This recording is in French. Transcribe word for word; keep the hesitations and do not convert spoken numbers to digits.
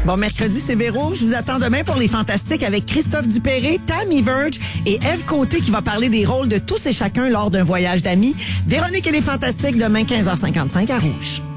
Bon, mercredi, c'est Véro. Je vous attends demain pour les Fantastiques avec Christophe Dupéré, Tammy Verge et Ève Côté qui va parler des rôles de tous et chacun lors d'un voyage d'amis. Véronique et les Fantastiques, demain quinze heures cinquante-cinq à Rouge.